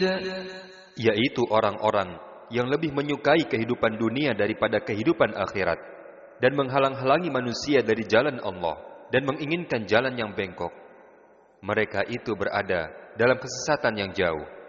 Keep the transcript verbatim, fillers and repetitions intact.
yaitu orang-orang yang lebih menyukai kehidupan dunia daripada kehidupan akhirat dan menghalang-halangi manusia dari jalan Allah dan menginginkan jalan yang bengkok. Mereka itu berada dalam kesesatan yang jauh.